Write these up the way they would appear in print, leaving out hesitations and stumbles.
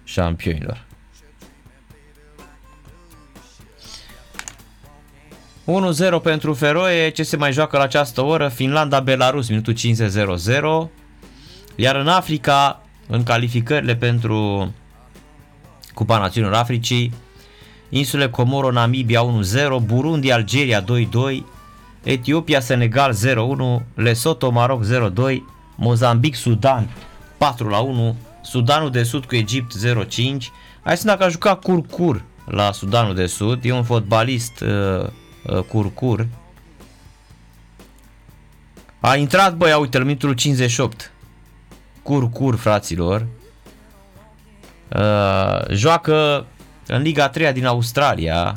Șampionilor. 1-0 pentru Feroe. Ce se mai joacă la această oră? Finlanda-Belarus, minutul 50-0-0. Iar în Africa, în calificările pentru Cupa Națiunilor Africii, insule Comoro, Namibia 1-0, Burundi, Algeria 2-2, Etiopia, Senegal 0-1, Lesotho, Maroc 0-2, Mozambic, Sudan 4-1, Sudanul de Sud cu Egipt 0-5. Hai să dacă a jucat Curcur la Sudanul de Sud, e un fotbalist Curcur. A intrat, băi, uite, în minutul 58. Curcur, fraților. Joacă în Liga 3 din Australia,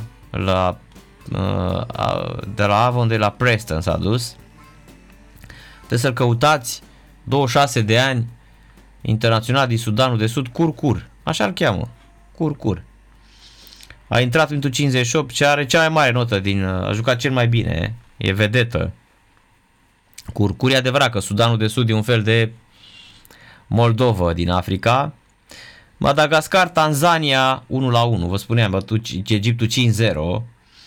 de la Avon, de la Preston s-a dus. Trebuie să-l căutați, 26 de ani, internațional din Sudanul de Sud, Curcur, așa-l cheamă, Curcur. A intrat în minutul 58 și are cea mai mare notă a jucat cel mai bine, e vedetă. Curcur, e adevărat că Sudanul de Sud e un fel de Moldova din Africa. Madagascar, Tanzania 1-1, vă spuneam, bătut Egiptul 5-0.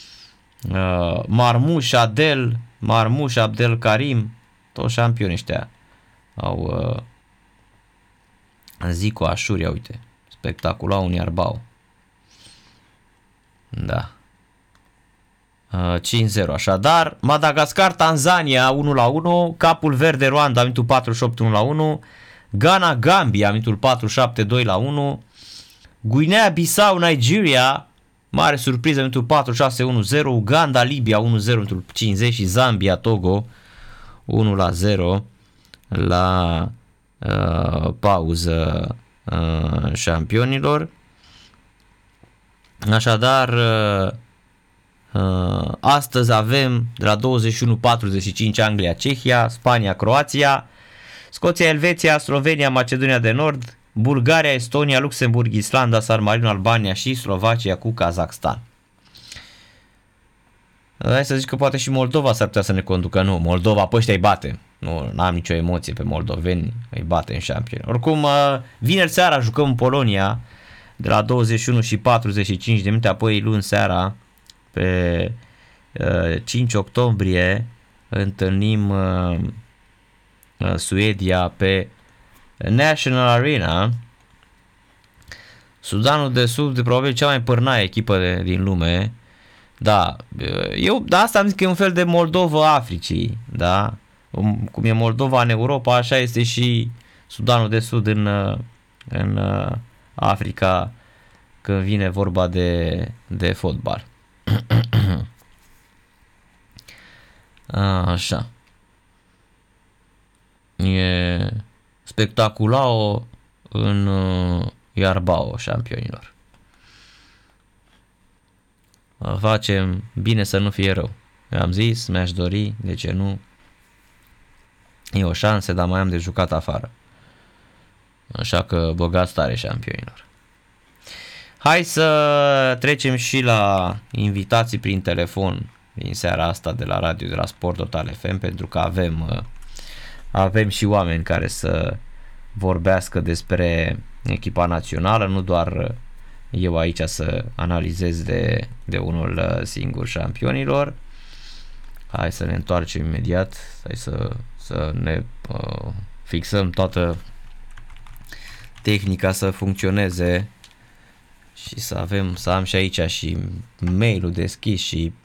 Marmuș Abdel Karim, toți șampioni ăștia au Zico Așuria, uite, spectacular, un Iarbau. Da. 5-0, așadar, Madagascar, Tanzania 1-1, Capul Verde, Rwanda, minutul 48 1-1, Ghana, Gambia, minutul 47 2-1, Guinea Bissau, Nigeria, mare surpriză, minutul 46 1-0, Uganda, Libia 1-0, minutul 50 și Zambia, Togo 1-0 la pauză șampionilor. Așadar, astăzi avem de la 21:45 Anglia, Cehia, Spania, Croația, Scoția, Elveția, Slovenia, Macedonia de Nord, Bulgaria, Estonia, Luxemburg, Islanda, San Marino, Albania și Slovacia cu Kazakhstan. Hai să zic că poate și Moldova s-ar putea să ne conducă. Nu, Moldova pe ăștia îi bate. Nu am nicio emoție pe moldoveni, îi bate în șampioni. Oricum, vineri seara jucăm în Polonia de la 21:45 de minute, apoi luni seara pe 5 octombrie întâlnim Suedia pe National Arena. Sudanul de Sud, probabil cea mai pârnaie echipă din lume. Da, asta am zis că e un fel de Moldova Africii, da? Cum e Moldova în Europa, așa este și Sudanul de Sud în Africa când vine vorba de fotbal. Așa. E spectacular în Iarbao șampionilor. Facem bine să nu fie rău. Am zis, mi-aș dori, de ce nu? E o șansă, dar mai am de jucat afară. Așa că băgați tare șampionilor. Hai să trecem și la invitații prin telefon din seara asta de la radio, de la Sport Total FM, pentru că avem și oameni care să vorbească despre echipa națională, nu doar eu aici să analizez de unul singur șampionilor. Hai să ne întoarcem imediat, hai să ne fixăm toată tehnica să funcționeze și să am și aici și mail-ul deschis și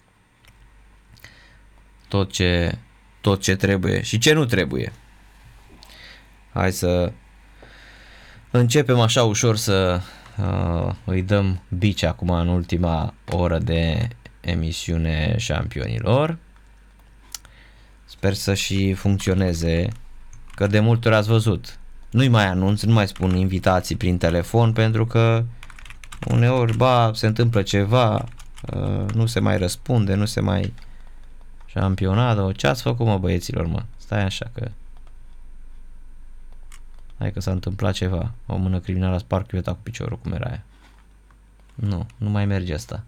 tot ce trebuie și ce nu trebuie. Hai să începem așa ușor să îi dăm bici acum în ultima oră de emisiune șampionilor. Sper să și funcționeze, că de multe ori ați văzut. Nu-i mai anunț, nu mai spun invitații prin telefon, pentru că uneori se întâmplă ceva, nu se mai răspunde, nu se mai șampionat. Ce ați făcut, mă, băieților, mă? Stai așa că... Hai că s-a întâmplat ceva. O mână criminală a spart chiuveta cu piciorul, cum era aia. Nu mai merge asta.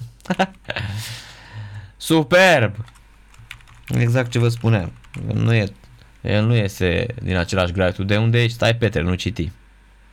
Superb! Exact ce vă spuneam. El nu este din același grad. Tu de unde ești? Stai, Petre, nu citi.